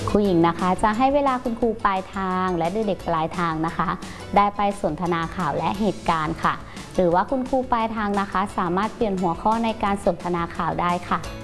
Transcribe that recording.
ครูหญิงนะคะจะให้เวลาคุณครูปลายทางและเด็กๆปลายทางนะคะได้ไปสนทนาข่าวและเหตุการณ์ค่ะหรือว่าคุณครูปลายทางนะคะสามารถเปลี่ยนหัวข้อในการสนทนาข่าวได้ค่ะ